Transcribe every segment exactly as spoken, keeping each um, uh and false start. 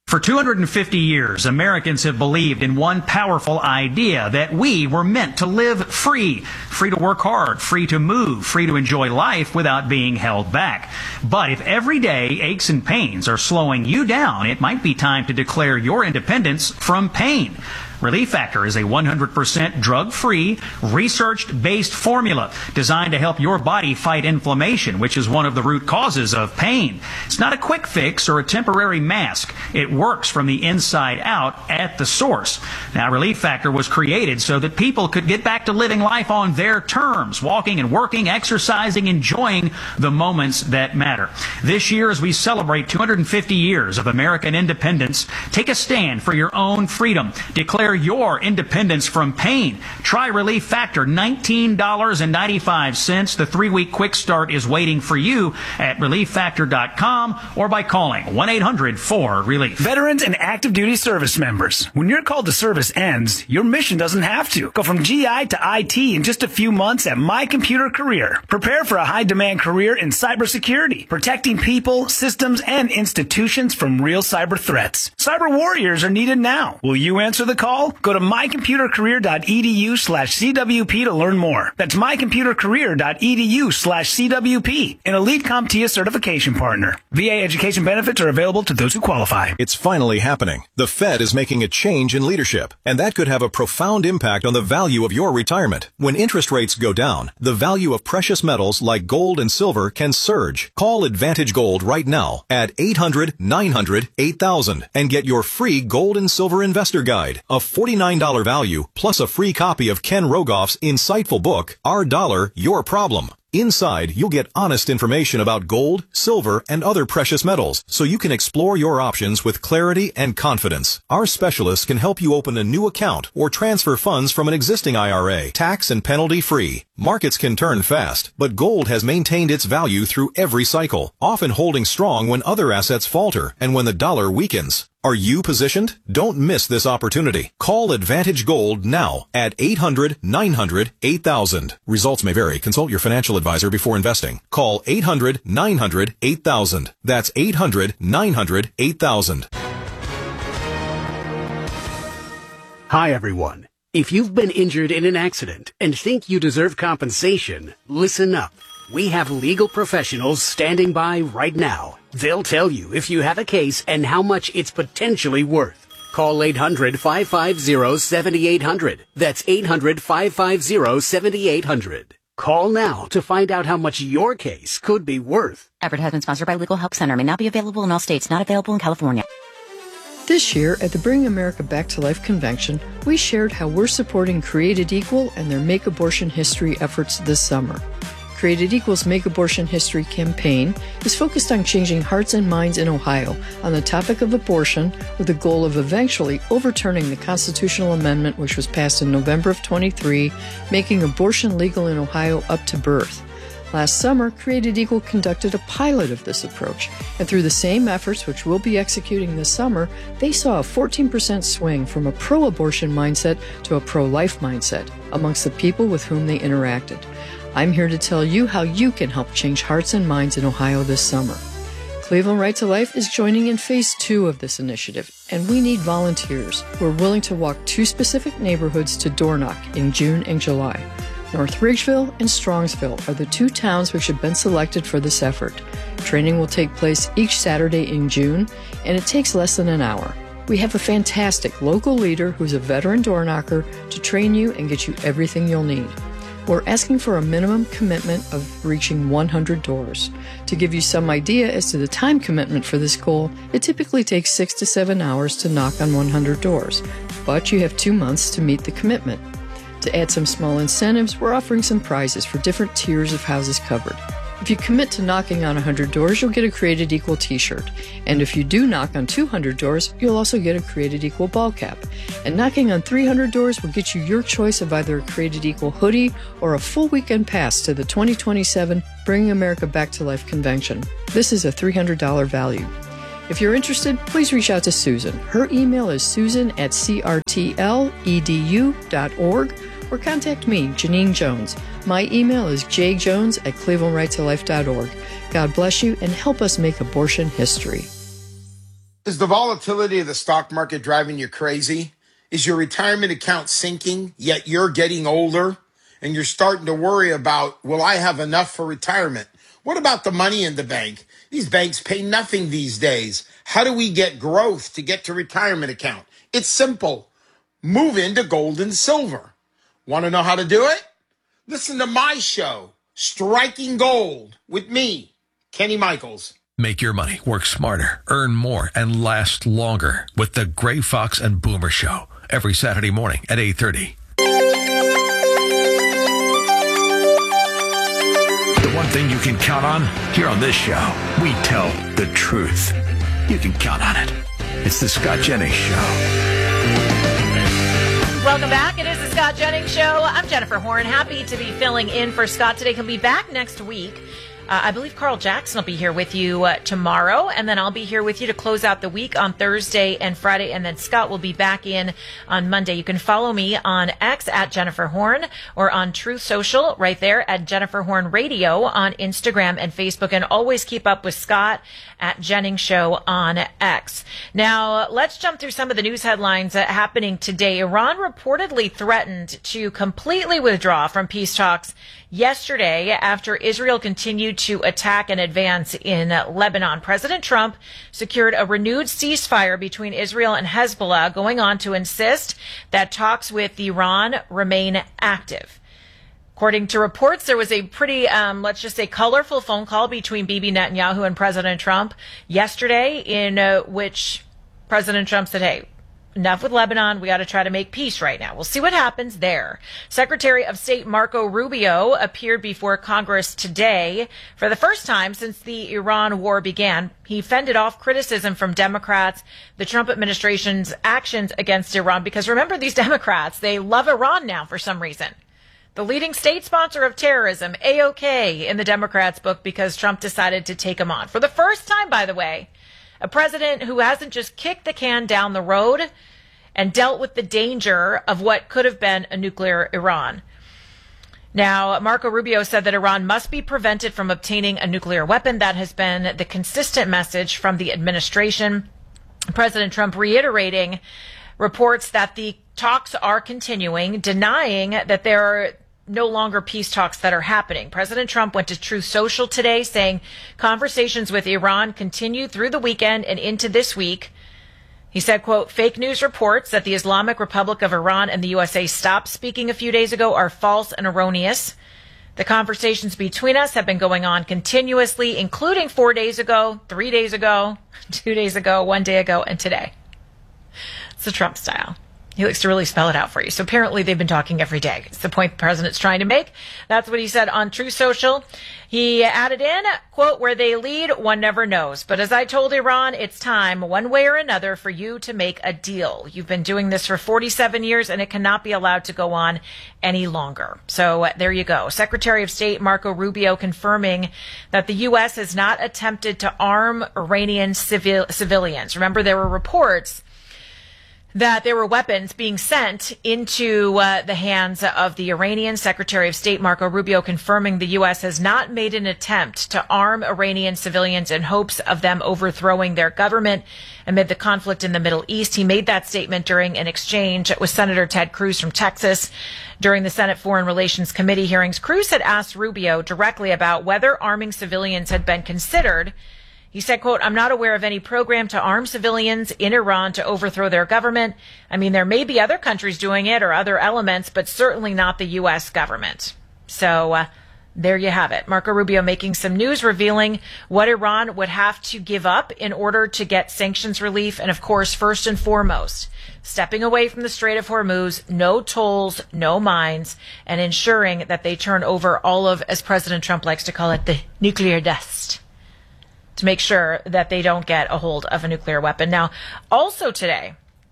For two hundred fifty years, Americans have believed in one powerful idea, that we were meant to live free, free to work hard, free to move, free to enjoy life without being held back. But if everyday aches and pains are slowing you down, it might be time to declare your independence from pain. Relief Factor is a one hundred percent drug-free, research-based formula designed to help your body fight inflammation, which is one of the root causes of pain. It's not a quick fix or a temporary mask. It works from the inside out at the source. Now, Relief Factor was created so that people could get back to living life on their terms, walking and working, exercising, enjoying the moments that matter. This year, as we celebrate two hundred fifty years of American independence, take a stand for your own freedom. Declare your independence from pain. Try Relief Factor, nineteen dollars and ninety-five cents. The three-week quick start is waiting for you at relief factor dot com or by calling one eight hundred four relief. Veterans and active duty service members, when your call to service ends, your mission doesn't have to. Go from G I to I T in just a few months at My Computer Career. Prepare for a high-demand career in cybersecurity, protecting people, systems, and institutions from real cyber threats. Cyber warriors are needed now. Will you answer the call? Go to my computer career dot e d u slash c w p to learn more. That's my computer career dot e d u slash c w p, an Elite CompTIA certification partner. V A education benefits are available to those who qualify. It's finally happening. The Fed is making a change in leadership, and that could have a profound impact on the value of your retirement. When interest rates go down, the value of precious metals like gold and silver can surge. Call Advantage Gold right now at eight hundred nine hundred eight thousand and get your free gold and silver investor guide, a forty-nine dollars value, plus a free copy of Ken Rogoff's insightful book, Our Dollar, Your Problem. Inside, you'll get honest information about gold, silver, and other precious metals, so you can explore your options with clarity and confidence. Our specialists can help you open a new account or transfer funds from an existing I R A, tax and penalty free. Markets can turn fast, but gold has maintained its value through every cycle, often holding strong when other assets falter and when the dollar weakens. Are you positioned? Don't miss this opportunity. Call Advantage Gold now at eight hundred nine hundred eight thousand. Results may vary. Consult your financial advisor before investing. Call eight hundred nine hundred eight thousand. That's eight hundred nine hundred eight thousand. Hi, everyone. If you've been injured in an accident and think you deserve compensation, listen up. We have legal professionals standing by right now. They'll tell you if you have a case and how much it's potentially worth. Call eight hundred five five zero seven eight zero zero. That's eight hundred five five zero seven eight zero zero. Call now to find out how much your case could be worth. Advertisement sponsored by Legal Help Center. May not be available in all states. Not available in California. This year, at the Bring America Back to Life convention, we shared how we're supporting Created Equal and their Make Abortion History efforts this summer. Created Equal's Make Abortion History campaign is focused on changing hearts and minds in Ohio on the topic of abortion, with the goal of eventually overturning the constitutional amendment which was passed in November of twenty-three, making abortion legal in Ohio up to birth. Last summer, Created Equal conducted a pilot of this approach, and through the same efforts which we'll be executing this summer, they saw a fourteen percent swing from a pro-abortion mindset to a pro-life mindset amongst the people with whom they interacted. I'm here to tell you how you can help change hearts and minds in Ohio this summer. Cleveland Right to Life is joining in phase two of this initiative, and we need volunteers who are willing to walk two specific neighborhoods to door knock in June and July. North Ridgeville and Strongsville are the two towns which have been selected for this effort. Training will take place each Saturday in June, and it takes less than an hour. We have a fantastic local leader who's a veteran door knocker to train you and get you everything you'll need. We're asking for a minimum commitment of reaching one hundred doors. To give you some idea as to the time commitment for this goal, it typically takes six to seven hours to knock on one hundred doors, but you have two months to meet the commitment. To add some small incentives, we're offering some prizes for different tiers of houses covered. If you commit to knocking on one hundred doors, you'll get a Created Equal t-shirt. And if you do knock on two hundred doors, you'll also get a Created Equal ball cap. And knocking on three hundred doors will get you your choice of either a Created Equal hoodie or a full weekend pass to the twenty twenty-seven Bringing America Back to Life convention. This is a three hundred dollars value. If you're interested, please reach out to Susan. Her email is susan at c r t l e d u dot org. Or contact me, Janine Jones. My email is j jones at cleveland right to life dot org. God bless you and help us make abortion history. Is the volatility of the stock market driving you crazy? Is your retirement account sinking, yet you're getting older and you're starting to worry about, will I have enough for retirement? What about the money in the bank? These banks pay nothing these days. How do we get growth to get to retirement account? It's simple. Move into gold and silver. Want to know how to do it? Listen to my show, Striking Gold, with me, Kenny Michaels. Make your money work smarter, earn more, and last longer with the Gray Fox and Boomer Show every Saturday morning at eight thirty. The one thing you can count on here on this show, we tell the truth. You can count on it. It's the Scott Jennings Show. Welcome back. It is the Scott Jennings Show. I'm Jennifer Horn. Happy to be filling in for Scott today. He'll be back next week. Uh, I believe Carl Jackson will be here with you uh, tomorrow, and then I'll be here with you to close out the week on Thursday and Friday, and then Scott will be back in on Monday. You can follow me on X at Jennifer Horn or on Truth Social right there at Jennifer Horn Radio on Instagram and Facebook, and always keep up with Scott at Jennings Show on X. Now, let's jump through some of the news headlines uh, happening today. Iran reportedly threatened to completely withdraw from peace talks yesterday after Israel continued to attack and advance in Lebanon. President Trump secured a renewed ceasefire between Israel and Hezbollah, going on to insist that talks with Iran remain active. According to reports, there was a pretty, um, let's just say, colorful phone call between Bibi Netanyahu and President Trump yesterday, in uh, which President Trump said, hey, enough with Lebanon. We got to try to make peace right now. We'll see what happens there. Secretary of State Marco Rubio appeared before Congress today for the first time since the Iran war began. He fended off criticism from Democrats, the Trump administration's actions against Iran, because remember, these Democrats, they love Iran now for some reason. The leading state sponsor of terrorism, A O K, in the Democrats' book, because Trump decided to take him on. For the first time, by the way, a president who hasn't just kicked the can down the road and dealt with the danger of what could have been a nuclear Iran. Now, Marco Rubio said that Iran must be prevented from obtaining a nuclear weapon. That has been the consistent message from the administration. President Trump reiterating reports that the talks are continuing, denying that there are no longer peace talks that are happening. President Trump went to Truth Social today saying conversations with Iran continue through the weekend and into this week. He said, quote, fake news reports that the Islamic Republic of Iran and the U S A stopped speaking a few days ago are false and erroneous. The conversations between us have been going on continuously, including four days ago, three days ago, two days ago, one day ago, and today. It's the Trump style. He likes to really spell it out for you. So apparently they've been talking every day. It's the point the president's trying to make. That's what he said on Truth Social. He added in, quote, where they lead, one never knows. But as I told Iran, it's time, one way or another, for you to make a deal. You've been doing this for forty-seven years, and it cannot be allowed to go on any longer. So uh, there you go. Secretary of State Marco Rubio confirming that the U S has not attempted to arm Iranian civil- civilians. Remember, there were reports that there were weapons being sent into uh, the hands of the Iranian. Secretary of State Marco Rubio confirming the U S has not made an attempt to arm Iranian civilians in hopes of them overthrowing their government amid the conflict in the Middle East. He made that statement during an exchange with Senator Ted Cruz from Texas during the Senate Foreign Relations Committee hearings. Cruz had asked Rubio directly about whether arming civilians had been considered. He said, quote, I'm not aware of any program to arm civilians in Iran to overthrow their government. I mean, there may be other countries doing it or other elements, but certainly not the U S government. So uh, there you have it. Marco Rubio making some news revealing what Iran would have to give up in order to get sanctions relief. And of course, first and foremost, stepping away from the Strait of Hormuz, no tolls, no mines, and ensuring that they turn over all of, as President Trump likes to call it, the nuclear dust, to make sure that they don't get a hold of a nuclear weapon. Now, also today,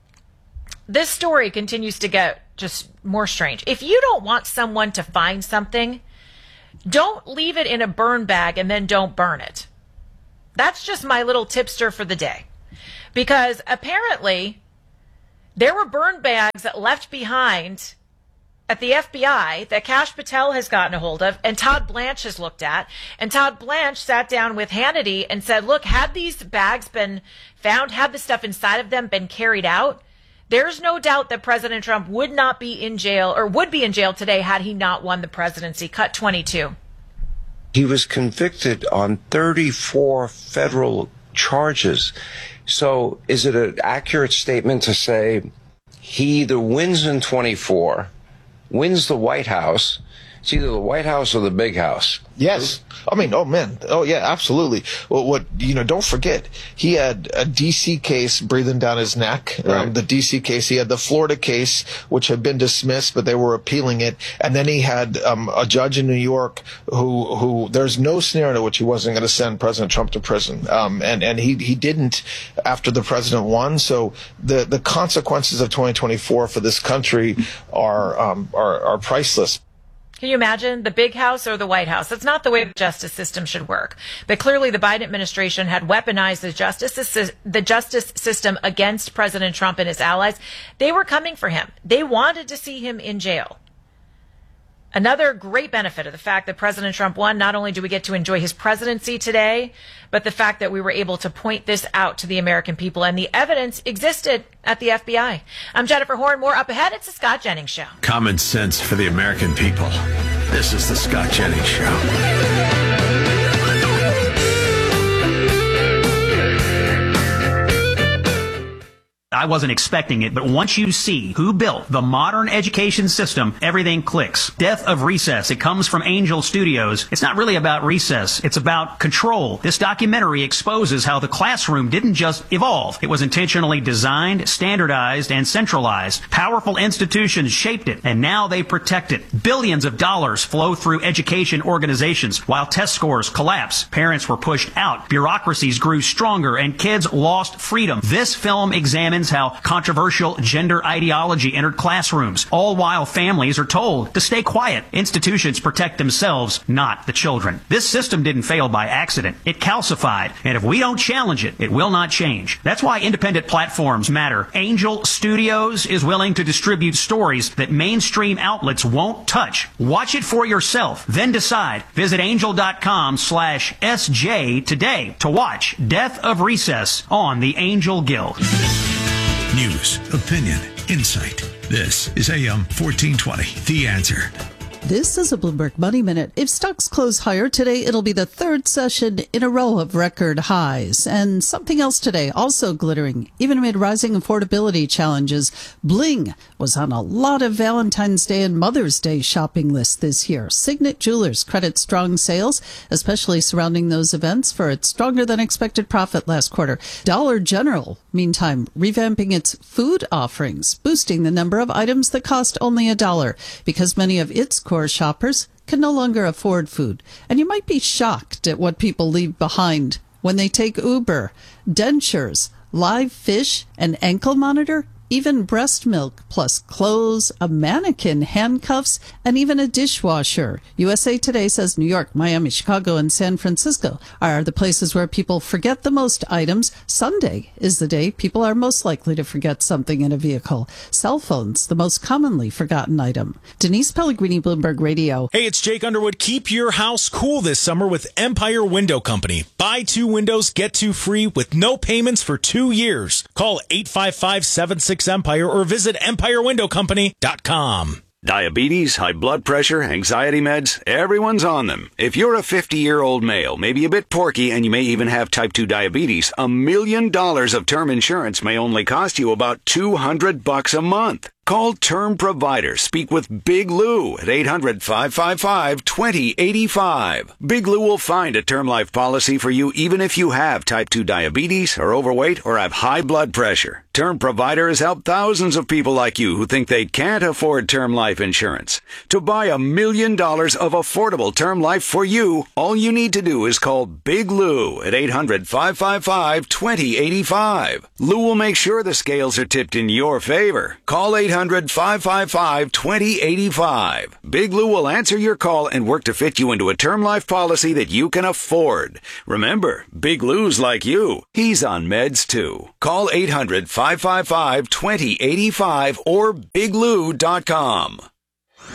this story continues to get just more strange. If you don't want someone to find something, don't leave it in a burn bag and then don't burn it. That's just my little tipster for the day. Because apparently, there were burn bags left behind at the F B I that Kash Patel has gotten a hold of and Todd Blanche has looked at. And Todd Blanche sat down with Hannity and said, look, had these bags been found, had the stuff inside of them been carried out, there's no doubt that President Trump would not be in jail or would be in jail today had he not won the presidency. Cut twenty-two. He was convicted on thirty-four federal charges. So is it an accurate statement to say he either wins in twenty-four, wins the White House, it's either the White House or the big house? Yes. I mean, oh, man. Oh, yeah, absolutely. Well, what, you know, don't forget, he had a D C case breathing down his neck. Right. Um, the D C case. He had the Florida case, which had been dismissed, but they were appealing it. And then he had um, a judge in New York who, who there's no scenario in which he wasn't going to send President Trump to prison. Um, and, and he, he didn't after the president won. So the, the consequences of twenty twenty-four for this country are, um, are, are priceless. Can you imagine the big house or the White House? That's not the way the justice system should work. But clearly the Biden administration had weaponized the justice, the justice system against President Trump and his allies. They were coming for him. They wanted to see him in jail. Another great benefit of the fact that President Trump won, not only do we get to enjoy his presidency today, but the fact that we were able to point this out to the American people, and the evidence existed at the F B I. I'm Jennifer Horn. More up ahead. It's the Scott Jennings Show. Common sense for the American people. This is the Scott Jennings Show. I wasn't expecting it, but once you see who built the modern education system, everything clicks. Death of Recess. It comes from Angel Studios. It's not really about recess. It's about control. This documentary exposes how the classroom didn't just evolve. It was intentionally designed, standardized, and centralized. Powerful institutions shaped it, and now they protect it. Billions of dollars flow through education organizations. While test scores collapse, parents were pushed out, bureaucracies grew stronger, and kids lost freedom. This film examines how controversial gender ideology entered classrooms, all while families are told to stay quiet. Institutions protect themselves, not the children. This system didn't fail by accident. It calcified, and if we don't challenge it, it will not change. That's why independent platforms matter. Angel Studios is willing to distribute stories that mainstream outlets won't touch. Watch it for yourself, then decide. Visit angel.com slash SJ today to watch Death of Recess on the Angel Guild. News, opinion, insight. This is A M fourteen twenty, The Answer. This is a Bloomberg Money Minute. If stocks close higher today, it'll be the third session in a row of record highs. And something else today, also glittering, even amid rising affordability challenges. Bling was on a lot of Valentine's Day and Mother's Day shopping lists this year. Signet Jewelers credits strong sales, especially surrounding those events, for its stronger than expected profit last quarter. Dollar General, meantime, revamping its food offerings, boosting the number of items that cost only a dollar, because many of its core shoppers can no longer afford food. And you might be shocked at what people leave behind when they take Uber. Dentures, live fish, an ankle monitor, even breast milk, plus clothes, a mannequin, handcuffs, and even a dishwasher. U S A Today says New York, Miami, Chicago, and San Francisco are the places where people forget the most items. Sunday is the day people are most likely to forget something in a vehicle. Cell phones, the most commonly forgotten item. Denise Pellegrini, Bloomberg Radio. Hey, it's Jake Underwood. Keep your house cool this summer with Empire Window Company. Buy two windows, get two free with no payments for two years. Call eight five five, seven six Empire or visit empire window company dot com. Diabetes, high blood pressure, anxiety meds, everyone's on them. If you're a fifty-year-old male, maybe a bit porky, and you may even have type two diabetes, a million dollars of term insurance may only cost you about two hundred bucks a month. Call Term Provider. Speak with Big Lou at eight hundred, five five five, two zero eight five. Big Lou will find a term life policy for you even if you have type two diabetes, are overweight, or have high blood pressure. Term Provider has helped thousands of people like you who think they can't afford term life insurance. To buy a million dollars of affordable term life for you, all you need to do is call Big Lou at eight hundred, five five five, two zero eight five. Lou will make sure the scales are tipped in your favor. Call eight hundred, five five five, two zero eight five. Big Lou will answer your call and work to fit you into a term life policy that you can afford. Remember, Big Lou's like you. He's on meds too. Call eight hundred, five five five, two zero eight five or big lou dot com.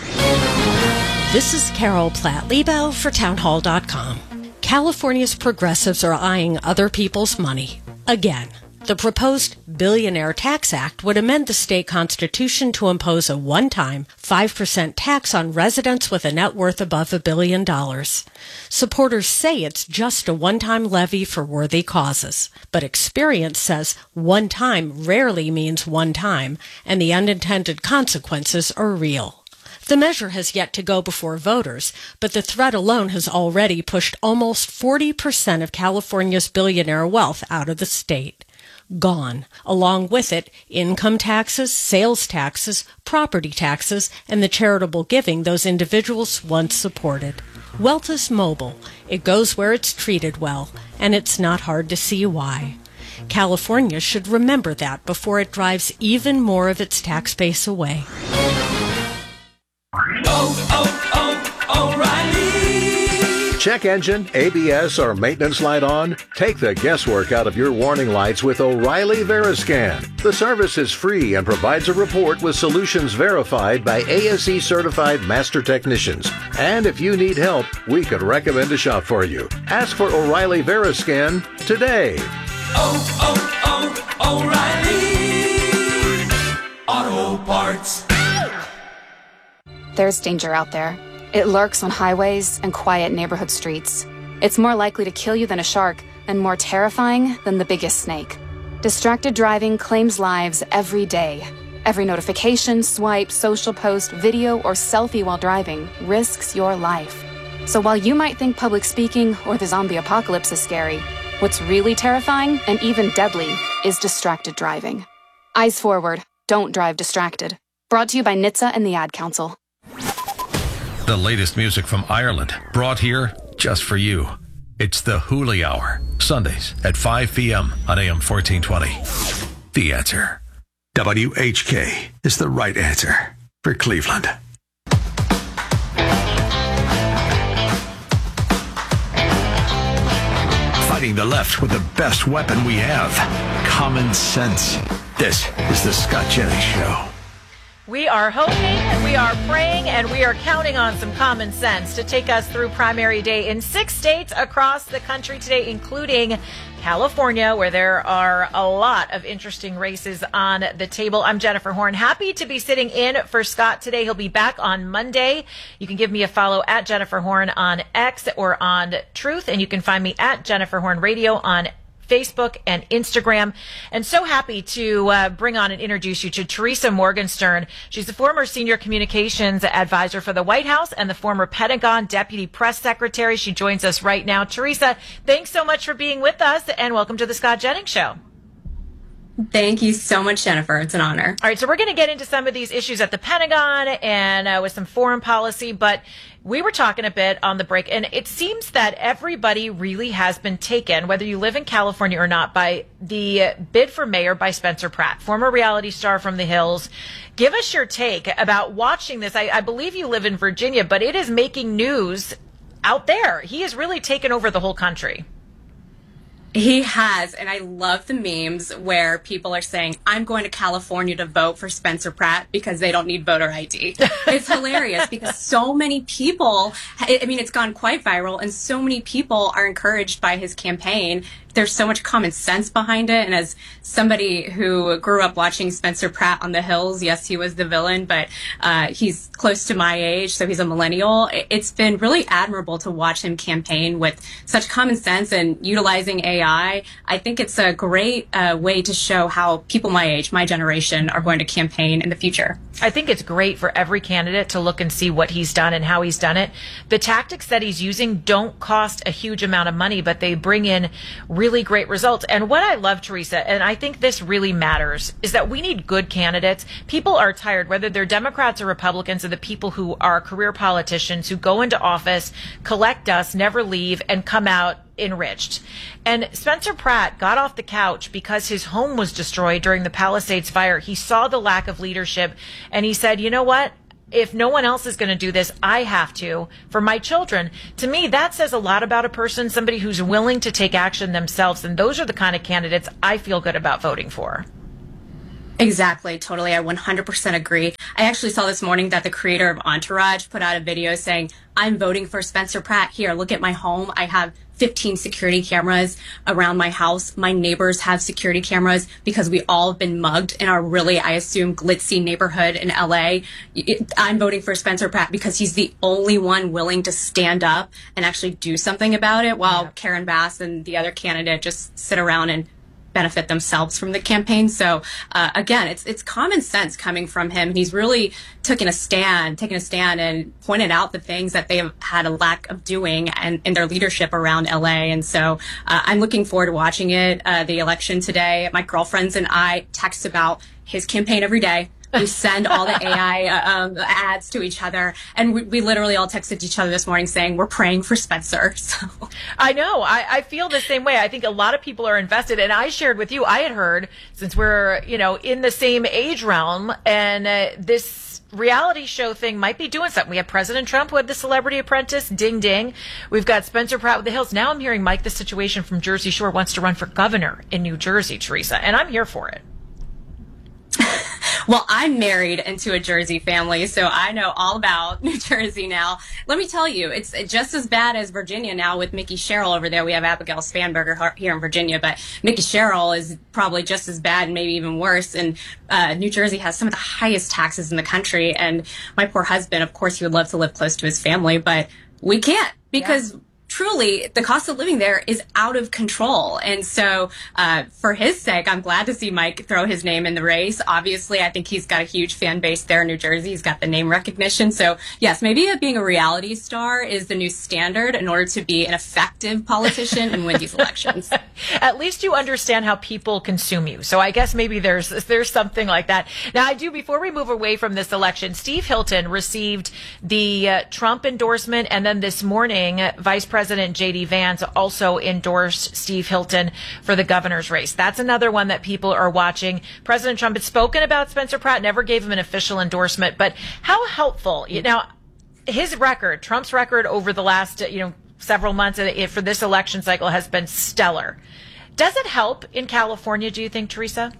This is Carol Platt-Liebau for townhall dot com. California's progressives are eyeing other people's money. Again, the proposed Billionaire Tax Act would amend the state constitution to impose a one-time five percent tax on residents with a net worth above a billion dollars. Supporters say it's just a one-time levy for worthy causes, but experience says one time rarely means one time, and the unintended consequences are real. The measure has yet to go before voters, but the threat alone has already pushed almost forty percent of California's billionaire wealth out of the state. Gone. Along with it, income taxes, sales taxes, property taxes, and the charitable giving those individuals once supported. Wealth is mobile. It goes where it's treated well, and it's not hard to see why. California should remember that before it drives even more of its tax base away. Oh, oh, oh, O'Reilly! Check engine, A B S, or maintenance light on? Take the guesswork out of your warning lights with O'Reilly Veriscan. The service is free and provides a report with solutions verified by A S E certified master technicians. And if you need help, we could recommend a shop for you. Ask for O'Reilly Veriscan today. Oh, oh, oh, O'Reilly Auto Parts. There's danger out there. It lurks on highways and quiet neighborhood streets. It's more likely to kill you than a shark, and more terrifying than the biggest snake. Distracted driving claims lives every day. Every notification, swipe, social post, video, or selfie while driving risks your life. So while you might think public speaking or the zombie apocalypse is scary, what's really terrifying and even deadly is distracted driving. Eyes forward. Don't drive distracted. Brought to you by N H T S A and the Ad Council. The latest music from Ireland, brought here just for you. It's the Hooli Hour, Sundays at five p.m. on A M fourteen twenty. The Answer. W H K is the right answer for Cleveland. Fighting the left with the best weapon we have, common sense. This is the Scott Jennings Show. We are hoping, we are praying, and we are counting on some common sense to take us through primary day in six states across the country today, including California, where there are a lot of interesting races on the table. I'm Jennifer Horn, happy to be sitting in for Scott today. He'll be back on Monday. You can give me a follow at Jennifer Horn on X or on Truth, and you can find me at Jennifer Horn Radio on Facebook and Instagram. And so happy to uh, bring on and introduce you to Teresa Morgenstern. She's the former senior communications advisor for the White House and the former Pentagon deputy press secretary. She joins us right now. Teresa, thanks so much for being with us, and welcome to the Scott Jennings Show. Thank you so much, Jennifer. It's an honor. All right, so we're going to get into some of these issues at the Pentagon and uh, with some foreign policy, but we were talking a bit on the break, and it seems that everybody really has been taken, whether you live in California or not, by the bid for mayor by Spencer Pratt, former reality star from The Hills. Give us your take about watching this. I, I believe you live in Virginia, but it is making news out there. He has really taken over the whole country. He has, and I love the memes where people are saying, I'm going to California to vote for Spencer Pratt because they don't need voter I D. It's hilarious because so many people, I mean, it's gone quite viral, and so many people are encouraged by his campaign. There's so much common sense behind it. And as somebody who grew up watching Spencer Pratt on The Hills, yes, he was the villain, but uh, he's close to my age, so he's a millennial. It's been really admirable to watch him campaign with such common sense and utilizing A I. I think it's a great uh, way to show how people my age, my generation, are going to campaign in the future. I think it's great for every candidate to look and see what he's done and how he's done it. The tactics that he's using don't cost a huge amount of money, but they bring in really great results. And what I love, Teresa, and I think this really matters, is that we need good candidates. People are tired, whether they're Democrats or Republicans, of the people who are career politicians who go into office, collect dust, never leave, and come out enriched. And Spencer Pratt got off the couch because his home was destroyed during the Palisades fire. He saw the lack of leadership, and he said, you know what? If no one else is going to do this, I have to for my children. To me, that says a lot about a person, somebody who's willing to take action themselves. And those are the kind of candidates I feel good about voting for. Exactly. Totally. I one hundred percent agree. I actually saw this morning that the creator of Entourage put out a video saying, I'm voting for Spencer Pratt. Here, look at my home. I have fifteen security cameras around my house. My neighbors have security cameras because we all have been mugged in our really, I assume, glitzy neighborhood in L A. It, I'm voting for Spencer Pratt because he's the only one willing to stand up and actually do something about it, while yeah. Karen Bass and the other candidate just sit around and benefit themselves from the campaign. So uh, again, it's it's common sense coming from him. He's really taken a stand, taken a stand and pointed out the things that they have had a lack of doing and in their leadership around L A. And so uh, I'm looking forward to watching it, uh, the election today. My girlfriends and I text about his campaign every day. We send all the A I uh, um, ads to each other, and we, we literally all texted each other this morning saying we're praying for Spencer. So I know, I, I feel the same way. I think a lot of people are invested, and I shared with you. I had heard, since we're you know in the same age realm, and uh, this reality show thing might be doing something. We have President Trump who had the Celebrity Apprentice, ding ding. We've got Spencer Pratt with the Hills. Now I'm hearing Mike the Situation from Jersey Shore wants to run for governor in New Jersey, Teresa, and I'm here for it. Well, I'm married into a Jersey family, so I know all about New Jersey now. Let me tell you, it's just as bad as Virginia now with Mickey Sherrill over there. We have Abigail Spanberger here in Virginia, but Mickey Sherrill is probably just as bad and maybe even worse. And uh, New Jersey has some of the highest taxes in the country. And my poor husband, of course, he would love to live close to his family, but we can't because... Yeah. Truly, the cost of living there is out of control. And so uh, for his sake, I'm glad to see Mike throw his name in the race. Obviously, I think he's got a huge fan base there in New Jersey. He's got the name recognition. So, yes, maybe being a reality star is the new standard in order to be an effective politician and win these elections. At least you understand how people consume you. So I guess maybe there's there's something like that. Now, I do, before we move away from this election, Steve Hilton received the uh, Trump endorsement, and then this morning, Vice President President J D Vance also endorsed Steve Hilton for the governor's race. That's another one that people are watching. President Trump had spoken about Spencer Pratt, never gave him an official endorsement, but how helpful, you know, his record, Trump's record over the last, you know, several months for this election cycle has been stellar. Does it help in California, do you think, Teresa?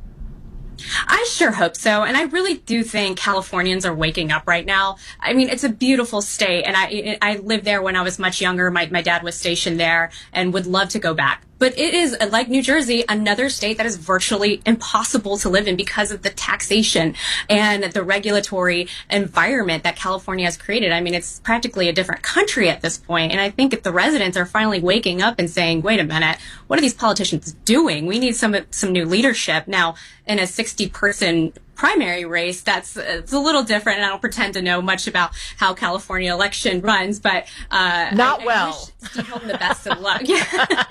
I sure hope so. And I really do think Californians are waking up right now. I mean, it's a beautiful state. And I I lived there when I was much younger. My, my dad was stationed there and would love to go back. But it is, like New Jersey, another state that is virtually impossible to live in because of the taxation and the regulatory environment that California has created. I mean, it's practically a different country at this point. And I think if the residents are finally waking up and saying, wait a minute, what are these politicians doing? We need some some new leadership. Now, in a sixty-person primary race, that's it's a little different, and I don't pretend to know much about how California election runs, but uh, not I, well. I wish Steve Hilton the best of luck. Yeah,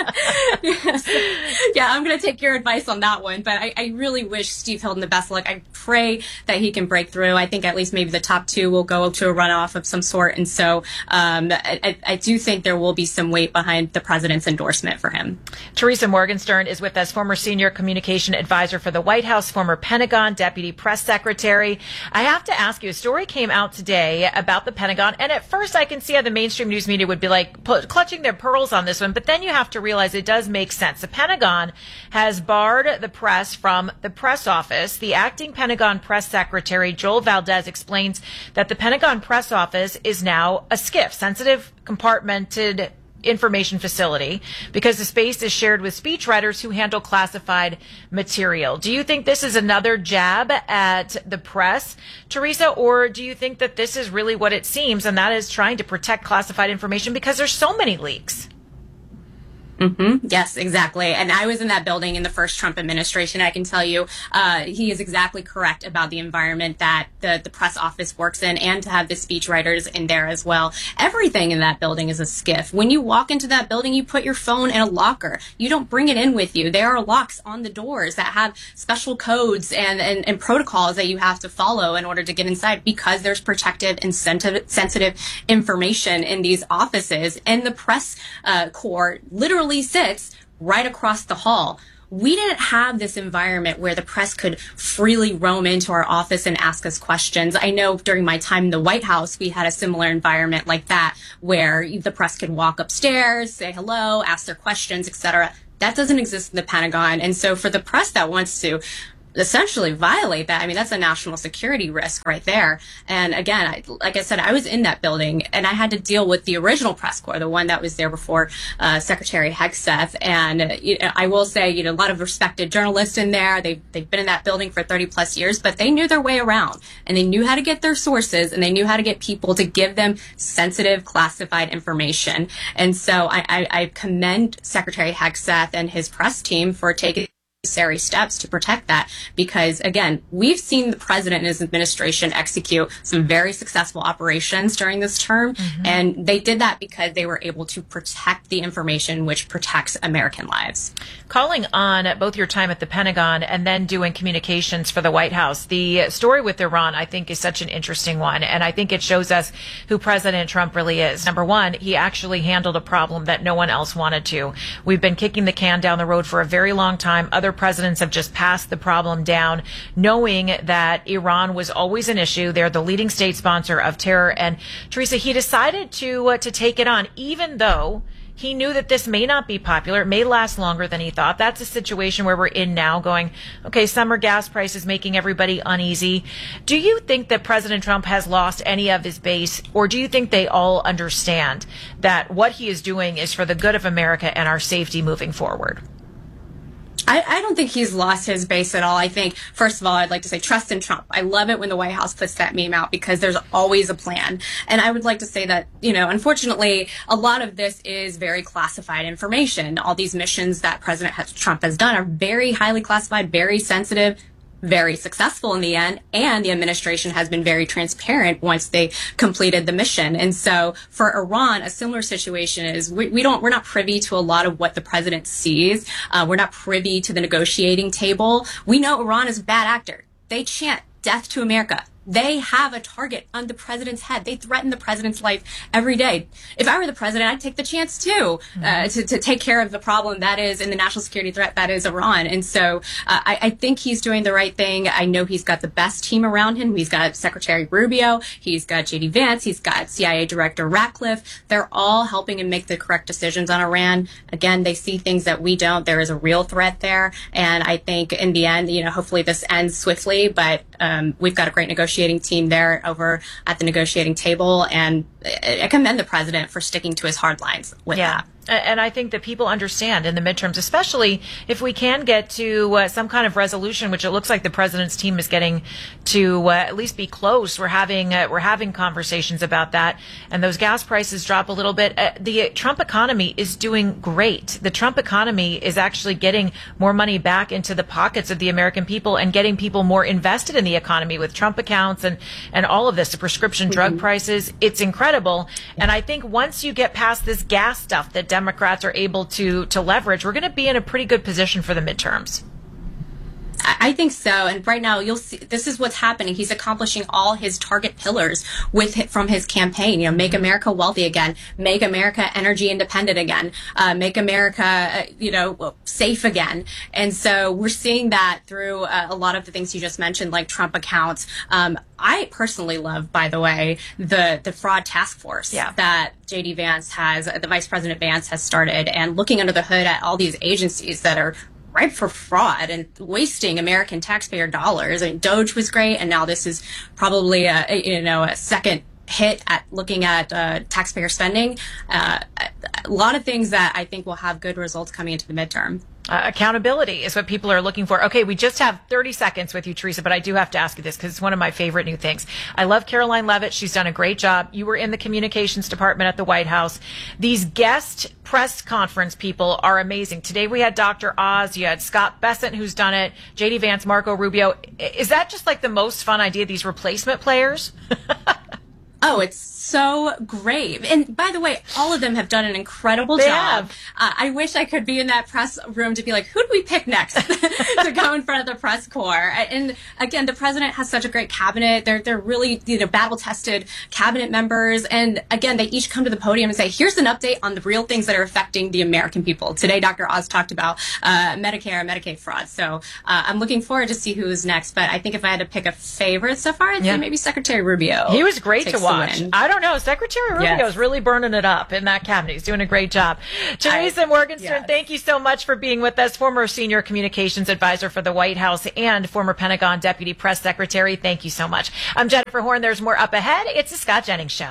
yes. Yeah, I'm going to take your advice on that one, but I, I really wish Steve Hilton the best of luck. I pray that he can break through. I think at least maybe the top two will go to a runoff of some sort, and so um, I, I do think there will be some weight behind the president's endorsement for him. Teresa Morgenstern is with us, former senior communication advisor for the White House, former Pentagon deputy press secretary. I have to ask you, a story came out today about the Pentagon, and at first I can see how the mainstream news media would be like clutching their pearls on this one, but then you have to realize it does make sense. The Pentagon has barred the press from the press office. The acting Pentagon press secretary, Joel Valdez, explains that the Pentagon press office is now a SCIF, sensitive compartmented information facility, because the space is shared with speechwriters who handle classified material. Do you think this is another jab at the press, Teresa, or do you think that this is really what it seems, and that is trying to protect classified information because there's so many leaks? Mm-hmm. Yes, exactly. And I was in that building in the first Trump administration. I can tell you uh, he is exactly correct about the environment that the, the press office works in, and to have the speechwriters in there as well. Everything in that building is a SCIF. When you walk into that building, you put your phone in a locker. You don't bring it in with you. There are locks on the doors that have special codes and, and, and protocols that you have to follow in order to get inside, because there's protected and sensitive, sensitive information in these offices. And the press uh, corps literally sits right across the hall. We didn't have this environment where the press could freely roam into our office and ask us questions. I know during my time in the White House, we had a similar environment like that, where the press could walk upstairs, say hello, ask their questions, et cetera. That doesn't exist in the Pentagon. And so for the press that wants to essentially violate that. I mean, that's a national security risk right there. And again, I, like I said, I was in that building and I had to deal with the original press corps, the one that was there before uh, Secretary Hegseth. And uh, you know, I will say, you know, a lot of respected journalists in there. They've, they've been in that building for thirty plus years, but they knew their way around and they knew how to get their sources and they knew how to get people to give them sensitive, classified information. And so I, I, I commend Secretary Hegseth and his press team for taking necessary steps to protect that, because again, we've seen the president and his administration execute some very successful operations during this term, mm-hmm. and they did that because they were able to protect the information which protects American lives. Calling on both your time at the Pentagon and then doing communications for the White House, the story with Iran, I think, is such an interesting one, and I think it shows us who President Trump really is. Number one, he actually handled a problem that no one else wanted to. We've been kicking the can down the road for a very long time. Other presidents have just passed the problem down, knowing that Iran was always an issue. They're the leading state sponsor of terror. And Teresa, he decided to uh, to take it on, even though he knew that this may not be popular. It may last longer than he thought. That's a situation where we're in now going, okay, summer gas prices making everybody uneasy. Do you think that President Trump has lost any of his base, or do you think they all understand that what he is doing is for the good of America and our safety moving forward? I, I don't think he's lost his base at all. I think, first of all, I'd like to say trust in Trump. I love it when the White House puts that meme out because there's always a plan. And I would like to say that, you know, unfortunately, a lot of this is very classified information. All these missions that President Trump has done are very highly classified, very sensitive, very successful in the end, and the administration has been very transparent once they completed the mission. And so for Iran, a similar situation is we, we don't, we're not privy to a lot of what the president sees. Uh, we're not privy to the negotiating table. We know Iran is a bad actor. They chant death to America. They have a target on the president's head. They threaten the president's life every day. If I were the president, I'd take the chance too, uh, mm-hmm. to, to take care of the problem that is, and the national security threat that is Iran. And so uh, I, I think he's doing the right thing. I know he's got the best team around him. He's got Secretary Rubio. He's got J D Vance. He's got C I A Director Ratcliffe. They're all helping him make the correct decisions on Iran. Again, they see things that we don't. There is a real threat there. And I think in the end, you know, hopefully this ends swiftly, but um, we've got a great negotiating team there over at the negotiating table, and I commend the president for sticking to his hard lines with yeah. that. And I think that people understand in the midterms, especially if we can get to uh, some kind of resolution, which it looks like the president's team is getting to uh, at least be close. We're having uh, we're having conversations about that, and those gas prices drop a little bit. Uh, the Trump economy is doing great. The Trump economy is actually getting more money back into the pockets of the American people and getting people more invested in the economy with Trump accounts and and all of this. The prescription drug mm-hmm. prices, it's incredible. And I think once you get past this gas stuff that Democrats are able to to leverage, we're going to be in a pretty good position for the midterms. I think so. And right now, you'll see this is what's happening. He's accomplishing all his target pillars with from his campaign. You know, make America wealthy again, make America energy independent again, uh, make America, uh, you know, safe again. And so we're seeing that through uh, a lot of the things you just mentioned, like Trump accounts. Um, I personally love, by the way, the the fraud task force yeah. that J D Vance has, the Vice President Vance has started, and looking under the hood at all these agencies that are ripe for fraud and wasting American taxpayer dollars. I mean, Doge was great, and now this is probably a, a you know a second hit at looking at uh, taxpayer spending. Uh, a lot of things that I think will have good results coming into the midterm. Uh, accountability is what people are looking for. Okay, we just have thirty seconds with you, Teresa, but I do have to ask you this because it's one of my favorite new things. I love Caroline Leavitt. She's done a great job. You were in the communications department at the White House. These guest press conference people are amazing. Today we had Doctor Oz. You had Scott Bessent, who's done it, J D Vance, Marco Rubio. Is that just like the most fun idea, these replacement players? Oh, it's so great. And by the way, all of them have done an incredible they job. Uh, I wish I could be in that press room to be like, who do we pick next to go in front of the press corps? And again, the president has such a great cabinet. They're, they're really, you know, battle-tested cabinet members. And again, they each come to the podium and say, here's an update on the real things that are affecting the American people. Today, Doctor Oz talked about uh, Medicare and Medicaid fraud. So uh, I'm looking forward to see who is next. But I think if I had to pick a favorite so far, I'd yeah. say maybe Secretary Rubio. He was great to watch. much. win. I don't know. Secretary Rubio Yes. is really burning it up in that cabinet. He's doing a great job. Teresa Morgenstern, yes. thank you so much for being with us. Former senior communications advisor for the White House and former Pentagon deputy press secretary. Thank you so much. I'm Jennifer Horn. There's more up ahead. It's the Scott Jennings Show.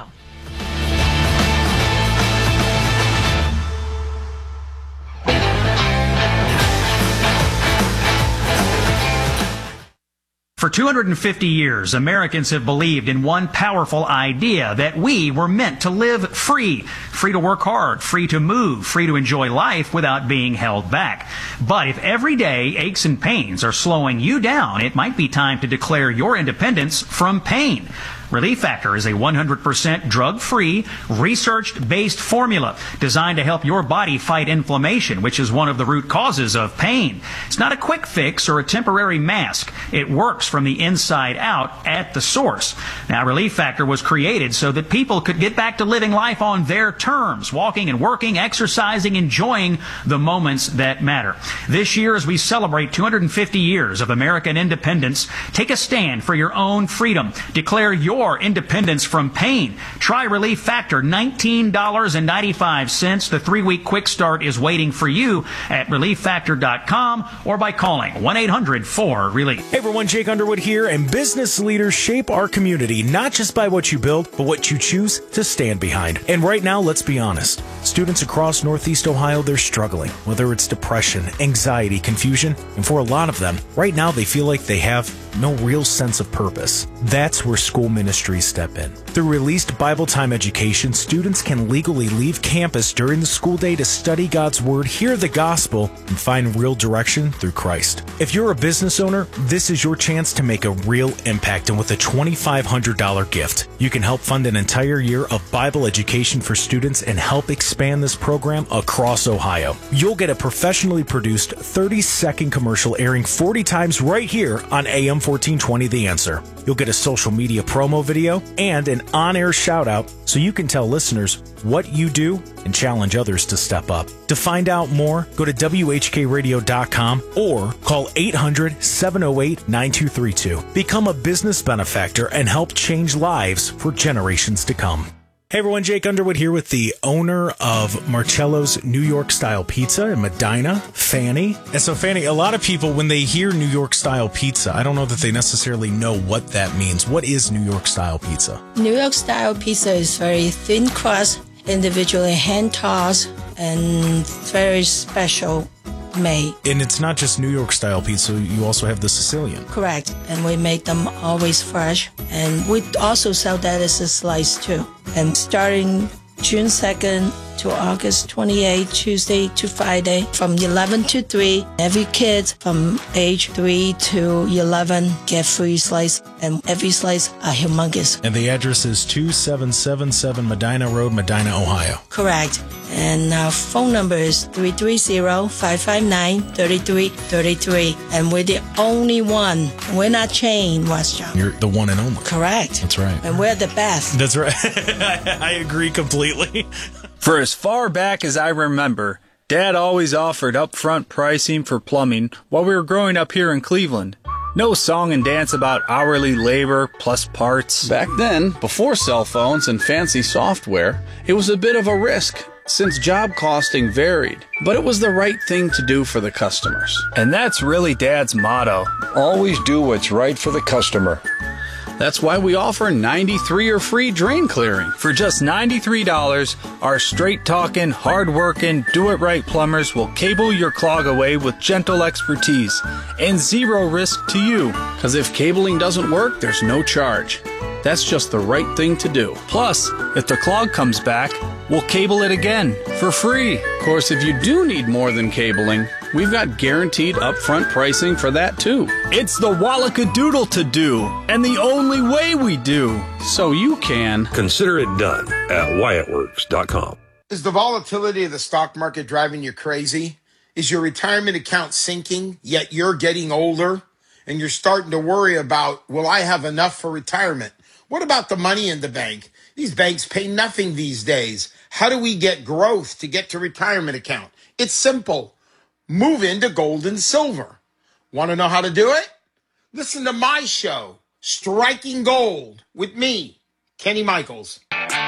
For two hundred fifty years, Americans have believed in one powerful idea, that we were meant to live free. Free to work hard, free to move, free to enjoy life without being held back. But if every day aches and pains are slowing you down, it might be time to declare your independence from pain. Relief Factor is a one hundred percent drug-free, research-based formula designed to help your body fight inflammation, which is one of the root causes of pain. It's not a quick fix or a temporary mask. It works from the inside out at the source. Now, Relief Factor was created so that people could get back to living life on their terms, walking and working, exercising, enjoying the moments that matter. This year, as we celebrate two hundred fifty years of American independence, take a stand for your own freedom. Declare your Your independence from pain. Try Relief Factor, nineteen dollars and ninety-five cents. The three-week quick start is waiting for you at relief factor dot com or by calling one eight hundred four relief. Hey everyone, Jake Underwood here, and business leaders shape our community not just by what you build, but what you choose to stand behind. And right now, let's be honest. Students across Northeast Ohio, they're struggling, whether it's depression, anxiety, confusion, and for a lot of them, right now they feel like they have no real sense of purpose. That's where school ministries step in. Through released Bible time education, students can legally leave campus during the school day to study God's Word, hear the gospel, and find real direction through Christ. If you're a business owner, this is your chance to make a real impact, and with a twenty-five hundred dollars gift, you can help fund an entire year of Bible education for students and help expand this program across Ohio. You'll get a professionally produced thirty-second commercial airing forty times right here on A M fourteen twenty The Answer. You'll get a social media promo video and an on-air shout-out so you can tell listeners what you do and challenge others to step up. To find out more, go to W H K radio dot com or call eight hundred, seven oh eight, nine two three two. Become a business benefactor and help change lives for generations to come. Hey everyone, Jake Underwood here with the owner of Marcello's New York Style Pizza in Medina, Fanny. And so Fanny, a lot of people, when they hear New York Style Pizza, I don't know that they necessarily know what that means. What is New York Style Pizza? New York Style Pizza is very thin crust, individually hand tossed, and very special made. And it's not just New York Style Pizza, you also have the Sicilian. Correct. And we make them always fresh. And we also sell that as a slice too. And starting June second to August twenty-eighth, Tuesday to Friday, from eleven to three, every kid from age three to eleven get free slice, and every slice are humongous. And the address is two seven seven seven Medina Road, Medina, Ohio. Correct. And our phone number is three three zero, five five nine, three three three three. And we're the only one. We're not chain restaurant. You're the one and only. Correct. That's right. And we're the best. That's right. I agree completely. For as far back as I remember, Dad always offered upfront pricing for plumbing while we were growing up here in Cleveland. No song and dance about hourly labor plus parts. Back then, before cell phones and fancy software, it was a bit of a risk, since job costing varied. But it was the right thing to do for the customers. And that's really Dad's motto. Always do what's right for the customer. That's why we offer ninety-three or free drain clearing. For just ninety-three dollars, our straight-talking, hard-working, do-it-right plumbers will cable your clog away with gentle expertise and zero risk to you. Because if cabling doesn't work, there's no charge. That's just the right thing to do. Plus, if the clog comes back, we'll cable it again for free. Of course, if you do need more than cabling, we've got guaranteed upfront pricing for that too. It's the Wallackadoodle to do, and the only way we do. So you can consider it done at Wyatt Works dot com. Is the volatility of the stock market driving you crazy? Is your retirement account sinking, yet you're getting older and you're starting to worry about, will I have enough for retirement? What about the money in the bank? These banks pay nothing these days. How do we get growth to get to retirement account? It's simple. Move into gold and silver. Want to know how to do it? Listen to my show, Striking Gold, with me, Kenny Michaels.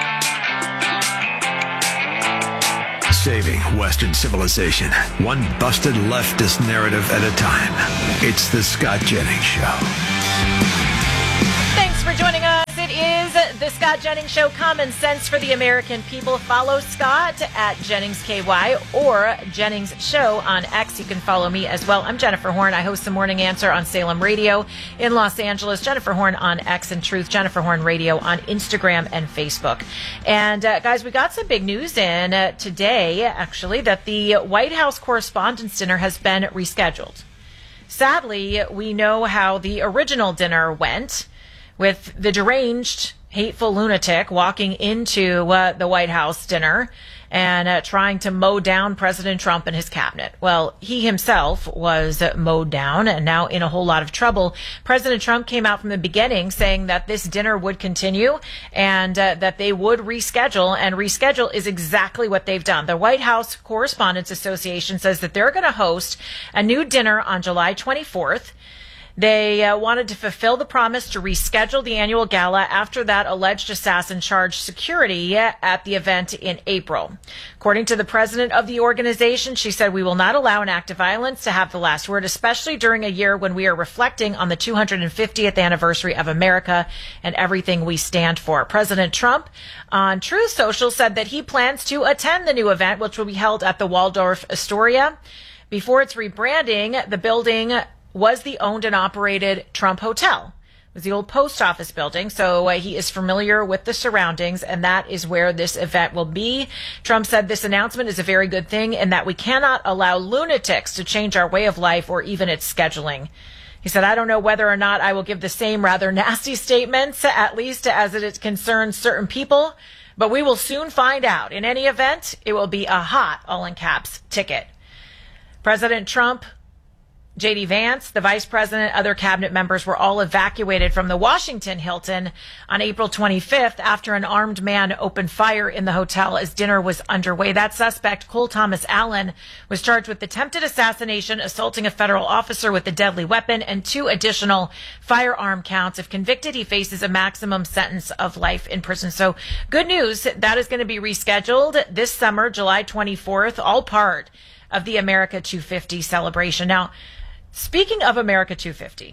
Saving Western civilization, one busted leftist narrative at a time. It's the Scott Jennings Show. Thanks for joining us. It is the Scott Jennings Show, common sense for the American people. Follow Scott at Jennings K Y or Jennings Show on X. You can follow me as well. I'm Jennifer Horn. I host the Morning Answer on Salem Radio in Los Angeles. Jennifer Horn on X and Truth. Jennifer Horn Radio on Instagram and Facebook. And uh, guys, we got some big news in uh, today, actually, that the White House Correspondents' Dinner has been rescheduled. Sadly, we know how the original dinner went, with the deranged, hateful lunatic walking into uh, the White House dinner and uh, trying to mow down President Trump and his cabinet. Well, he himself was uh, mowed down and now in a whole lot of trouble. President Trump came out from the beginning saying that this dinner would continue and uh, that they would reschedule, and reschedule is exactly what they've done. The White House Correspondents Association says that they're going to host a new dinner on July twenty-fourth. They uh, wanted to fulfill the promise to reschedule the annual gala after that alleged assassin charged security at the event in April. According to the president of the organization, she said, "We will not allow an act of violence to have the last word, especially during a year when we are reflecting on the two hundred fiftieth anniversary of America and everything we stand for." President Trump on Truth Social said that he plans to attend the new event, which will be held at the Waldorf Astoria. Before its rebranding, the building was the owned and operated Trump Hotel. It was the old post office building, so uh, he is familiar with the surroundings, and that is where this event will be. Trump said this announcement is a very good thing and that we cannot allow lunatics to change our way of life or even its scheduling. He said, "I don't know whether or not I will give the same rather nasty statements, at least as it concerns certain people, but we will soon find out. In any event, it will be a hot, all in caps, ticket." President Trump, J D Vance, the vice president, other cabinet members were all evacuated from the Washington Hilton on April twenty-fifth after an armed man opened fire in the hotel as dinner was underway. That suspect, Cole Thomas Allen, was charged with attempted assassination, assaulting a federal officer with a deadly weapon, and two additional firearm counts. If convicted, he faces a maximum sentence of life in prison. So good news, that is going to be rescheduled this summer, July twenty-fourth, all part of the America two fifty celebration. Now, speaking of America two fifty,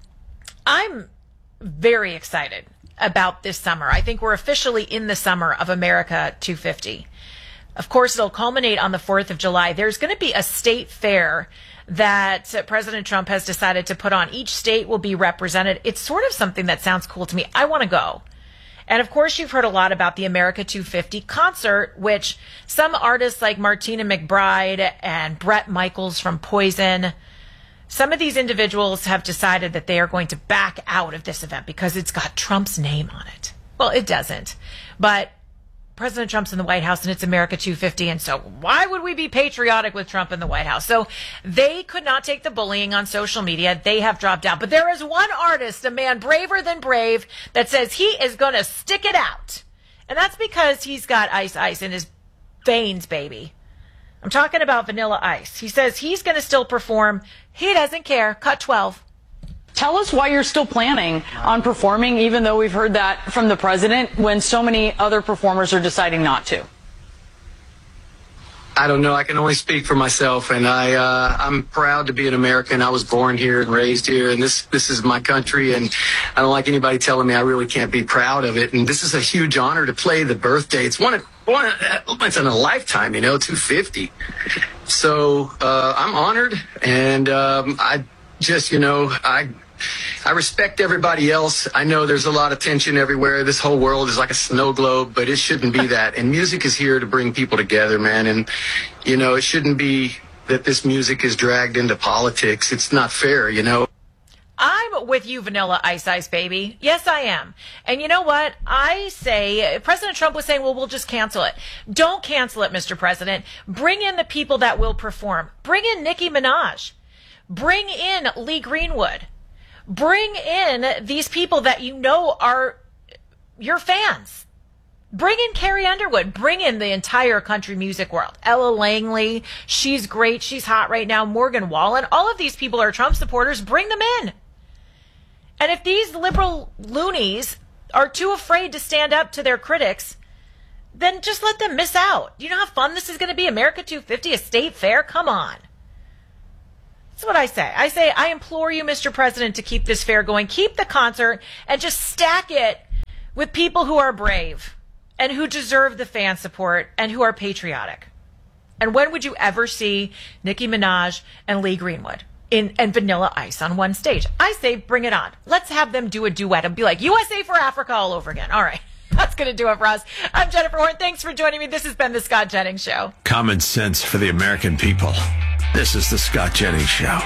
I'm very excited about this summer. I think we're officially in the summer of America two fifty. Of course, it'll culminate on the fourth of July. There's going to be a state fair that President Trump has decided to put on. Each state will be represented. It's sort of something that sounds cool to me. I want to go. And of course, you've heard a lot about the America two fifty concert, which some artists like Martina McBride and Bret Michaels from Poison, some of these individuals have decided that they are going to back out of this event because it's got Trump's name on it. Well, it doesn't. But President Trump's in the White House and it's America two fifty. And so why would we be patriotic with Trump in the White House? So they could not take the bullying on social media. They have dropped out. But there is one artist, a man braver than brave, that says he is going to stick it out. And that's because he's got ice ice in his veins, baby. I'm talking about Vanilla Ice. He says he's going to still perform. He doesn't care. Cut twelve. Tell us why you're still planning on performing, even though we've heard that from the president, when so many other performers are deciding not to. I don't know. I can only speak for myself, and I, uh, I'm proud to be an American. I was born here and raised here, and this this is my country, and I don't like anybody telling me I really can't be proud of it. And this is a huge honor to play the birthday. It's one, one it's in a lifetime, you know, two fifty. So uh, I'm honored, and um, I just, you know, I. I respect everybody else. I know there's a lot of tension everywhere. This whole world is like a snow globe, but it shouldn't be that. And music is here to bring people together, man. And, you know, it shouldn't be that this music is dragged into politics. It's not fair, you know. I'm with you, Vanilla Ice Ice, baby. Yes, I am. And you know what? I say, President Trump was saying, well, we'll just cancel it. Don't cancel it, Mister President. Bring in the people that will perform. Bring in Nicki Minaj. Bring in Lee Greenwood. Bring in these people that you know are your fans. Bring in Carrie Underwood. Bring in the entire country music world. Ella Langley, she's great. She's hot right now. Morgan Wallen. All of these people are Trump supporters. Bring them in. And if these liberal loonies are too afraid to stand up to their critics, then just let them miss out. You know how fun this is going to be? America two fifty, a state fair? Come on. That's what I say. I say, I implore you, Mister President, to keep this fair going. Keep the concert and just stack it with people who are brave and who deserve the fan support and who are patriotic. And when would you ever see Nicki Minaj and Lee Greenwood in and Vanilla Ice on one stage? I say, bring it on. Let's have them do a duet and be like, U S A for Africa all over again. All right. That's going to do it for us. I'm Jennifer Horn. Thanks for joining me. This has been The Scott Jennings Show. Common sense for the American people. This is The Scott Jennings Show.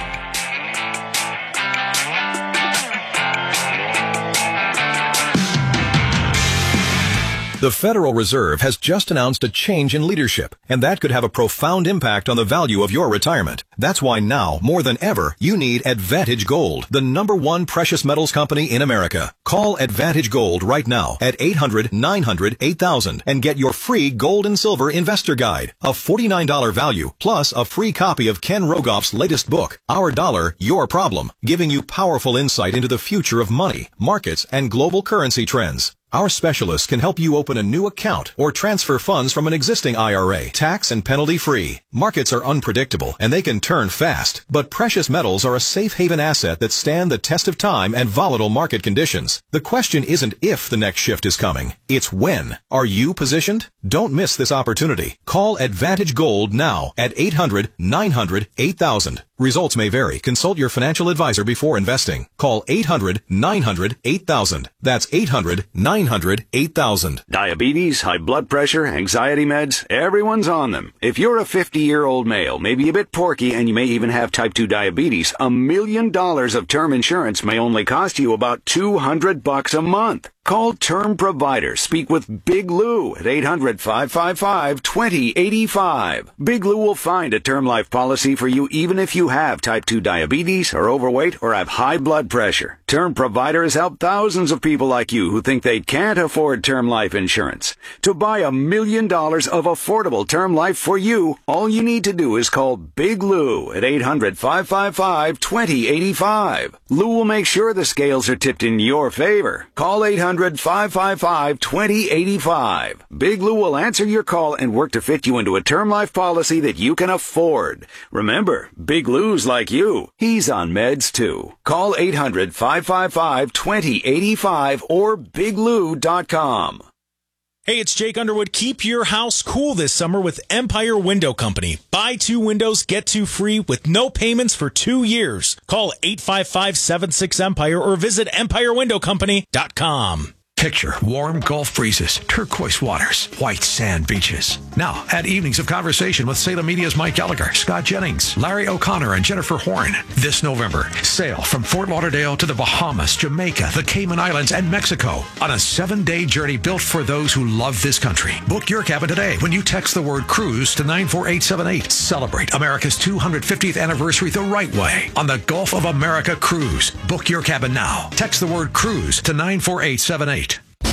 The Federal Reserve has just announced a change in leadership, and that could have a profound impact on the value of your retirement. That's why now, more than ever, you need Advantage Gold, the number one precious metals company in America. Call Advantage Gold right now at eight hundred, nine hundred, eight thousand and get your free gold and silver investor guide, a forty-nine dollars value, plus a free copy of Ken Rogoff's latest book, Our Dollar, Your Problem, giving you powerful insight into the future of money, markets, and global currency trends. Our specialists can help you open a new account or transfer funds from an existing I R A, tax and penalty free. Markets are unpredictable and they can turn fast, but precious metals are a safe haven asset that stand the test of time and volatile market conditions. The question isn't if the next shift is coming, it's when. Are you positioned? Don't miss this opportunity. Call Advantage Gold now at eight hundred, nine hundred, eight thousand. Results may vary. Consult your financial advisor before investing. Call eight hundred, nine hundred, eight thousand. That's eight hundred, nine hundred, eight thousand. Diabetes, high blood pressure, anxiety meds, everyone's on them. If you're a fifty-year-old male, maybe a bit porky, and you may even have type two diabetes, a million dollars of term insurance may only cost you about two hundred bucks a month. Call Term Provider. Speak with Big Lou at eight hundred, five five five, two zero eight five. Big Lou will find a term life policy for you even if you have type two diabetes, are overweight, or have high blood pressure. Term Provider has helped thousands of people like you who think they can't afford term life insurance. To buy a million dollars of affordable term life for you, all you need to do is call Big Lou at eight hundred, five five five, two zero eight five. Lou will make sure the scales are tipped in your favor. Call eight hundred, five five five, two zero eight five. Big Lou will answer your call and work to fit you into a term life policy that you can afford. Remember, Big Lou's like you. He's on meds too. Call eight hundred, five five five, two zero eight five or big lou dot com. Hey, it's Jake Underwood. Keep your house cool this summer with Empire Window Company. Buy two windows, get two free with no payments for two years. Call eight five five, seven six, EMPIRE or visit empire window company dot com. Picture warm Gulf breezes, turquoise waters, white sand beaches. Now, add evenings of conversation with Salem Media's Mike Gallagher, Scott Jennings, Larry O'Connor, and Jennifer Horn. This November, sail from Fort Lauderdale to the Bahamas, Jamaica, the Cayman Islands, and Mexico on a seven-day journey built for those who love this country. Book your cabin today when you text the word cruise to nine four eight seven eight. Celebrate America's two hundred fiftieth anniversary the right way on the Gulf of America Cruise. Book your cabin now. Text the word cruise to nine four eight seven eight.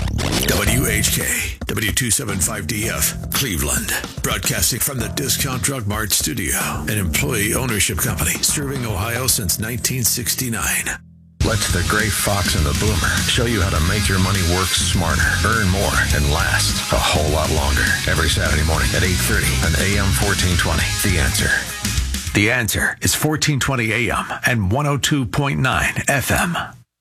W H K, W two seventy-five D F, Cleveland. Broadcasting from the Discount Drug Mart studio, an employee ownership company serving Ohio since nineteen sixty-nine. Let the gray fox and the boomer show you how to make your money work smarter, earn more, and last a whole lot longer. Every Saturday morning at eight thirty on A M fourteen twenty. The Answer. The Answer is fourteen twenty A M and one oh two point nine F M.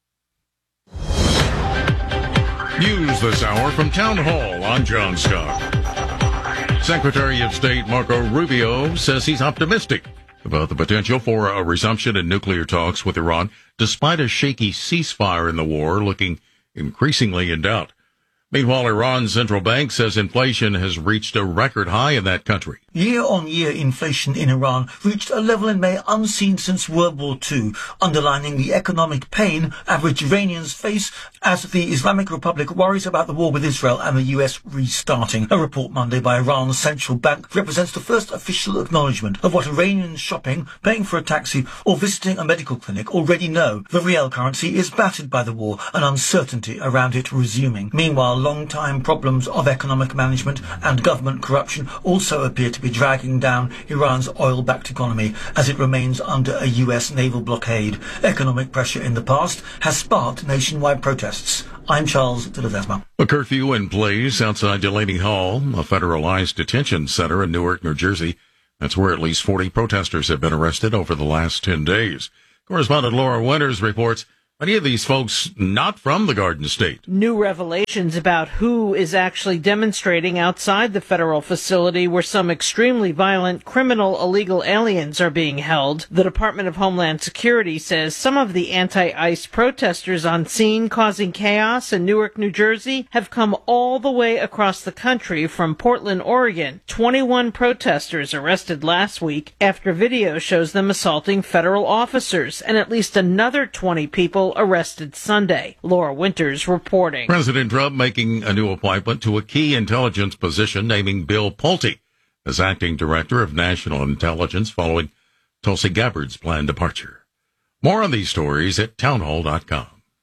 News this hour from Town Hall. I'm John Scott. Secretary of State Marco Rubio says he's optimistic about the potential for a resumption in nuclear talks with Iran, despite a shaky ceasefire in the war looking increasingly in doubt. Meanwhile, Iran's central bank says inflation has reached a record high in that country. Year-on-year inflation in Iran reached a level in May unseen since World War Two, underlining the economic pain average Iranians face as the Islamic Republic worries about the war with Israel and the U S restarting. A report Monday by Iran's central bank represents the first official acknowledgement of what Iranians shopping, paying for a taxi or visiting a medical clinic already know. The real currency is battered by the war and uncertainty around it resuming. Meanwhile, long-time problems of economic management and government corruption also appear to be dragging down Iran's oil-backed economy as it remains under a U S naval blockade. Economic pressure in the past has sparked nationwide protests. I'm Charles de Ledesma. A curfew in place outside Delaney Hall, a federalized detention center in Newark, New Jersey. That's where at least forty protesters have been arrested over the last ten days. Correspondent Laura Winters reports many of these folks not from the Garden State. New revelations about who is actually demonstrating outside the federal facility where some extremely violent criminal illegal aliens are being held. The Department of Homeland Security says some of the anti-ICE protesters on scene causing chaos in Newark, New Jersey have come all the way across the country from Portland, Oregon. twenty-one protesters arrested last week after video shows them assaulting federal officers, and at least another twenty people arrested Sunday. Laura Winters reporting. President Trump making a new appointment to a key intelligence position, naming Bill Pulte as acting director of national intelligence following Tulsi Gabbard's planned departure. More on these stories at townhall dot com.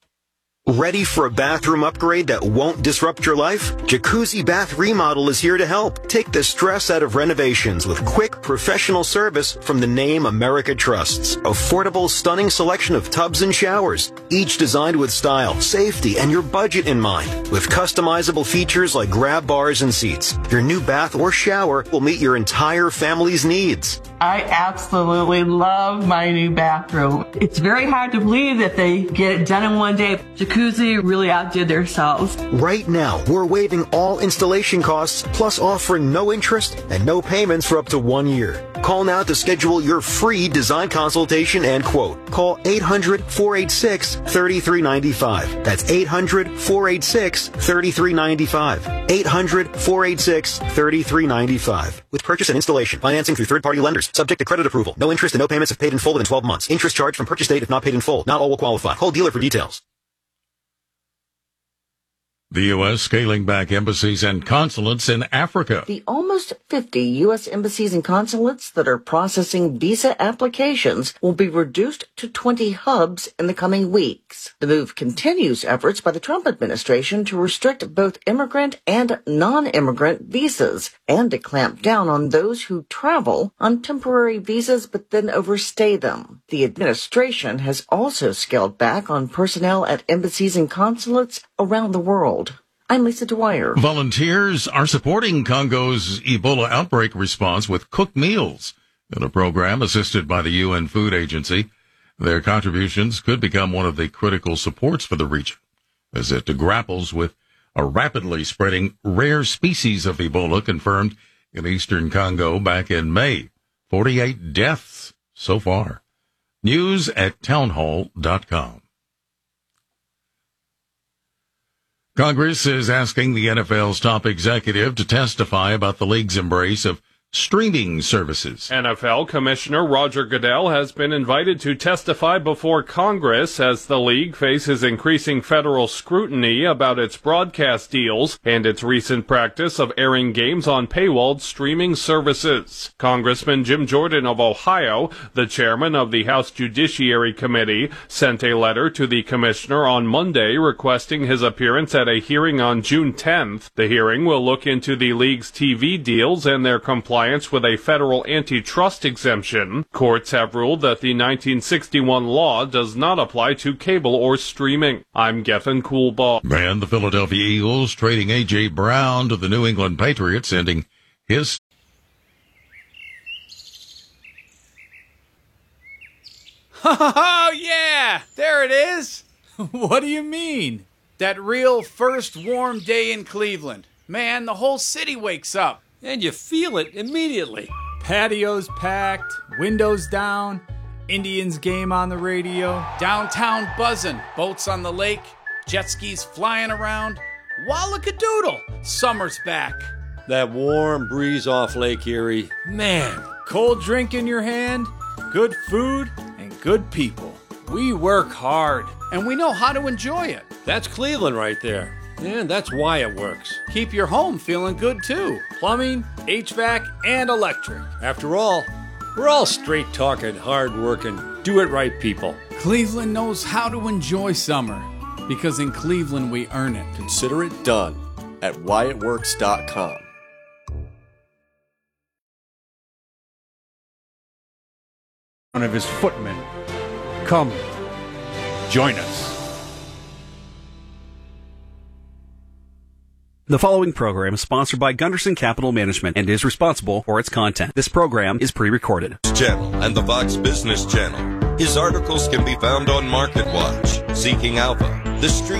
Ready for a bathroom upgrade that won't disrupt your life? Jacuzzi Bath Remodel is here to help. Take the stress out of renovations with quick, professional service from the name America trusts. Affordable, stunning selection of tubs and showers, each designed with style, safety, and your budget in mind. With customizable features like grab bars and seats, your new bath or shower will meet your entire family's needs. I absolutely love my new bathroom. It's very hard to believe that they get it done in one day. Jacuzzi really outdid themselves. Right now, we're waiving all installation costs, plus offering no interest and no payments for up to one year. Call now to schedule your free design consultation and quote. Call eight hundred, four eight six, three three nine five. That's eight hundred, four eight six, three three nine five. eight hundred, four eight six, three three nine five. With purchase and installation, financing through third-party lenders, subject to credit approval. No interest and no payments if paid in full within twelve months. Interest charged from purchase date if not paid in full. Not all will qualify. Call dealer for details. The U S scaling back embassies and consulates in Africa. The almost fifty U S embassies and consulates that are processing visa applications will be reduced to twenty hubs in the coming weeks. The move continues efforts by the Trump administration to restrict both immigrant and non-immigrant visas and to clamp down on those who travel on temporary visas but then overstay them. The administration has also scaled back on personnel at embassies and consulates around the world. I'm Lisa Dwyer. Volunteers are supporting Congo's Ebola outbreak response with cooked meals in a program assisted by the U N Food Agency. Their contributions could become one of the critical supports for the region as it grapples with a rapidly spreading rare species of Ebola confirmed in eastern Congo back in May. forty-eight deaths so far. News at townhall dot com. Congress is asking the N F L's top executive to testify about the league's embrace of streaming services. N F L Commissioner Roger Goodell has been invited to testify before Congress as the league faces increasing federal scrutiny about its broadcast deals and its recent practice of airing games on paywalled streaming services. Congressman Jim Jordan of Ohio, the chairman of the House Judiciary Committee, sent a letter to the commissioner on Monday requesting his appearance at a hearing on June tenth. The hearing will look into the league's T V deals and their compliance with a federal antitrust exemption. Courts have ruled that the nineteen sixty-one law does not apply to cable or streaming. I'm Gethin Coolbaugh. And the Philadelphia Eagles trading A J. Brown to the New England Patriots, ending his... Oh, yeah! There it is! What do you mean? That real first warm day in Cleveland. Man, the whole city wakes up. And you feel it immediately. Patios packed, windows down, Indians game on the radio, downtown buzzing, boats on the lake, jet skis flying around. Wallakadoodle, summer's back. That warm breeze off Lake Erie. Man. Cold drink in your hand, good food, and good people. We work hard, and we know how to enjoy it. That's Cleveland right there. And that's why it works. Keep your home feeling good, too. Plumbing, H V A C, and electric. After all, we're all straight-talking, hard-working, do-it-right people. Cleveland knows how to enjoy summer, because in Cleveland we earn it. Consider it done. at wyatt works dot com. One of his footmen. Come, join us. The following program is sponsored by Gunderson Capital Management and is responsible for its content. This program is pre-recorded. Channel and the Vox Business Channel. His articles can be found on MarketWatch, Seeking Alpha, The Street